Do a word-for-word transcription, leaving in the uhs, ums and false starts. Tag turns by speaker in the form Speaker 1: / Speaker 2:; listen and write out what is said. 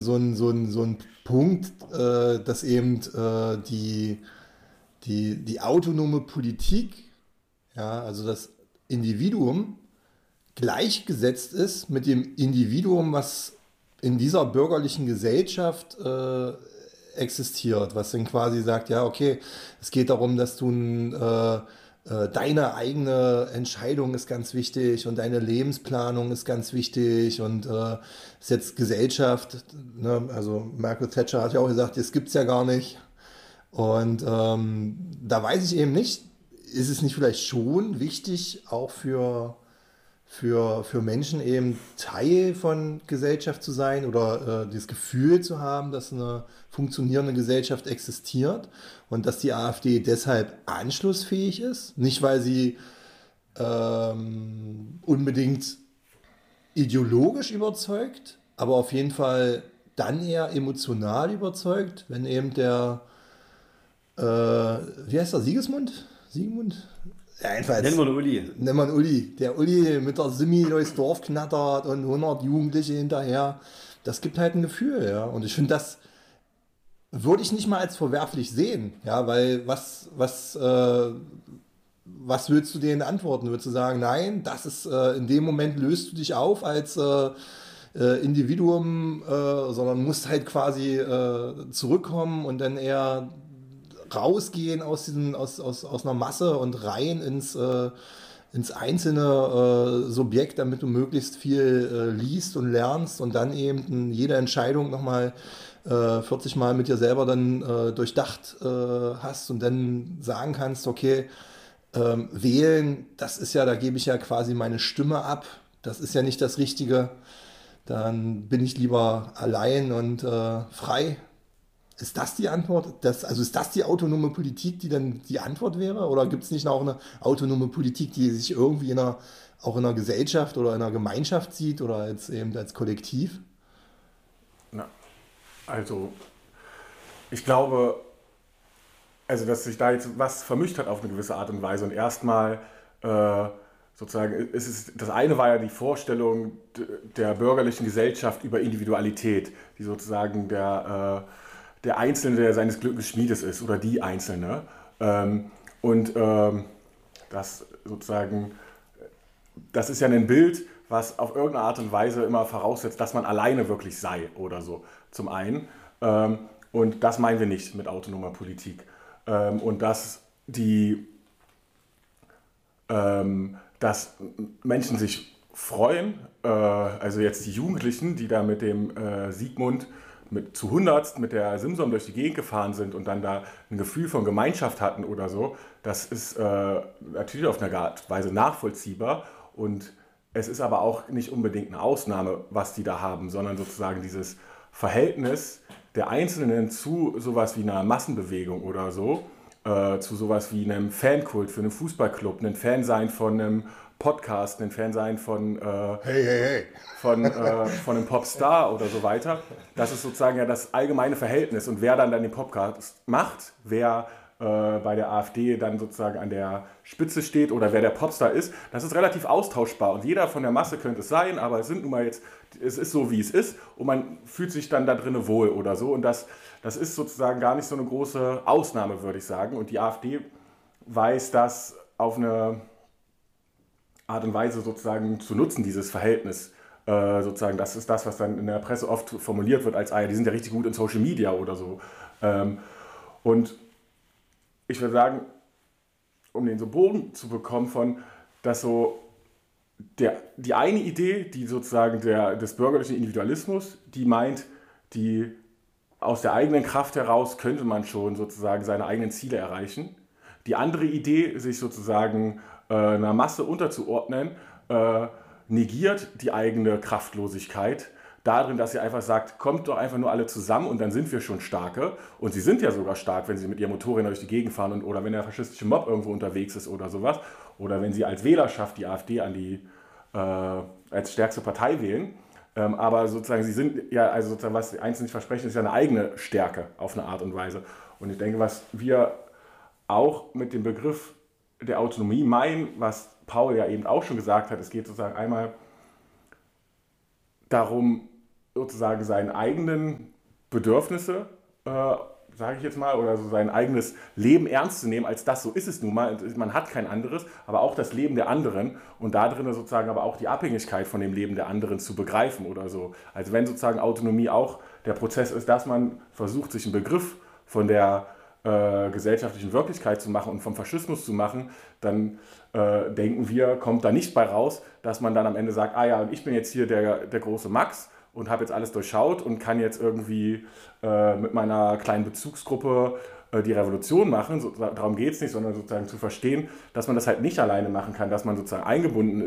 Speaker 1: so ein, so ein, so ein Punkt, äh, dass eben äh, die, die, die autonome Politik, ja, also das Individuum, gleichgesetzt ist mit dem Individuum, was in dieser bürgerlichen Gesellschaft äh, existiert, was dann quasi sagt, ja, okay, es geht darum, dass du ein, äh, äh, deine eigene Entscheidung ist ganz wichtig und deine Lebensplanung ist ganz wichtig und äh, ist jetzt Gesellschaft, ne? Also Margaret Thatcher hat ja auch gesagt, das gibt's ja gar nicht. Und ähm, da weiß ich eben nicht, ist es nicht vielleicht schon wichtig, auch für für, für Menschen eben Teil von Gesellschaft zu sein oder äh, das Gefühl zu haben, dass eine funktionierende Gesellschaft existiert und dass die AfD deshalb anschlussfähig ist. Nicht, weil sie ähm, unbedingt ideologisch überzeugt, aber auf jeden Fall dann eher emotional überzeugt, wenn eben der, äh, wie heißt der, Siegesmund? Siegmund? Ja,
Speaker 2: Nennen
Speaker 1: jedenfalls,
Speaker 2: wir einen Uli.
Speaker 1: nennt man Uli. Der Uli mit der Simi durchs Dorf knattert und hundert Jugendliche hinterher. Das gibt halt ein Gefühl, ja. Und ich finde, das würde ich nicht mal als verwerflich sehen, ja, weil was, was, äh, was willst du denen antworten? Würdest du sagen, nein, das ist, äh, in dem Moment löst du dich auf als äh, äh, Individuum, äh, sondern musst halt quasi äh, zurückkommen und dann eher rausgehen aus, diesen, aus, aus, aus einer Masse und rein ins, äh, ins einzelne äh, Subjekt, damit du möglichst viel äh, liest und lernst und dann eben jede Entscheidung nochmal äh, vierzig Mal mit dir selber dann äh, durchdacht äh, hast und dann sagen kannst, okay, ähm, wählen, das ist ja, da gebe ich ja quasi meine Stimme ab, das ist ja nicht das Richtige, dann bin ich lieber allein und äh, frei. Ist das die Antwort? Das, also ist das die autonome Politik, die dann die Antwort wäre? Oder gibt es nicht auch eine autonome Politik, die sich irgendwie in einer, auch in einer Gesellschaft oder in einer Gemeinschaft sieht oder als, eben als Kollektiv?
Speaker 3: Na, also, ich glaube, also dass sich da jetzt was vermischt hat auf eine gewisse Art und Weise. Und erstmal äh, sozusagen, ist es, das eine war ja die Vorstellung d- der bürgerlichen Gesellschaft über Individualität, die sozusagen der, äh, der Einzelne, der seines Glückes Schmiedes ist oder die Einzelne. Ähm, und ähm, das sozusagen, das ist ja ein Bild, was auf irgendeine Art und Weise immer voraussetzt, dass man alleine wirklich sei oder so, zum einen. Ähm, und das meinen wir nicht mit autonomer Politik. Ähm, und dass die, ähm, dass Menschen sich freuen, äh, also jetzt die Jugendlichen, die da mit dem äh, Siegmund mit, zu hundert mit der Simson durch die Gegend gefahren sind und dann da ein Gefühl von Gemeinschaft hatten oder so, das ist äh, natürlich auf eine Art und Weise nachvollziehbar und es ist aber auch nicht unbedingt eine Ausnahme, was die da haben, sondern sozusagen dieses Verhältnis der Einzelnen zu sowas wie einer Massenbewegung oder so, äh, zu sowas wie einem Fankult für einen Fußballclub, ein Fansein von einem Podcast, ein Fansein von, äh,
Speaker 1: Hey, hey, hey.
Speaker 3: von, äh, von einem Popstar oder so weiter. Das ist sozusagen ja das allgemeine Verhältnis. Und wer dann, dann den Podcast macht, wer äh, bei der AfD dann sozusagen an der Spitze steht oder wer der Popstar ist, das ist relativ austauschbar. Und jeder von der Masse könnte es sein, aber es sind nun mal jetzt, es ist so, wie es ist. Und man fühlt sich dann da drinnen wohl oder so. Und das, das ist sozusagen gar nicht so eine große Ausnahme, würde ich sagen. Und die AfD weiß das auf eine Art und Weise sozusagen zu nutzen, dieses Verhältnis. Äh, sozusagen, das ist das, was dann in der Presse oft formuliert wird als, ah ja, die sind ja richtig gut in Social Media oder so. Ähm, und ich würde sagen, um den so Bogen zu bekommen von, dass so der, die eine Idee, die sozusagen der, des bürgerlichen Individualismus, die meint, die aus der eigenen Kraft heraus könnte man schon sozusagen seine eigenen Ziele erreichen. Die andere Idee, sich sozusagen äh, einer Masse unterzuordnen, äh, negiert die eigene Kraftlosigkeit darin, dass sie einfach sagt, kommt doch einfach nur alle zusammen und dann sind wir schon starke. Und sie sind ja sogar stark, wenn sie mit ihrem Motorrad durch die Gegend fahren und, oder wenn der faschistische Mob irgendwo unterwegs ist oder sowas. Oder wenn sie als Wählerschaft die AfD an die, äh, als stärkste Partei wählen. Ähm, aber sozusagen, sie sind ja, also sozusagen, was die Einzelnen nicht versprechen, ist ja eine eigene Stärke auf eine Art und Weise. Und ich denke, was wir auch mit dem Begriff der Autonomie meinen, was Paul ja eben auch schon gesagt hat, es geht sozusagen einmal darum, sozusagen seine eigenen Bedürfnisse, äh, sage ich jetzt mal, oder so sein eigenes Leben ernst zu nehmen, als das, so ist es nun mal, man hat kein anderes, aber auch das Leben der anderen und da drin sozusagen aber auch die Abhängigkeit von dem Leben der anderen zu begreifen oder so. Also wenn sozusagen Autonomie auch der Prozess ist, dass man versucht, sich einen Begriff von der äh, gesellschaftlichen Wirklichkeit zu machen und vom Faschismus zu machen, dann äh, denken wir, kommt da nicht bei raus, dass man dann am Ende sagt, ah ja, und ich bin jetzt hier der, der große Max und habe jetzt alles durchschaut und kann jetzt irgendwie äh, mit meiner kleinen Bezugsgruppe äh, die Revolution machen. So, darum geht es nicht, sondern sozusagen zu verstehen, dass man das halt nicht alleine machen kann, dass man sozusagen eingebunden ist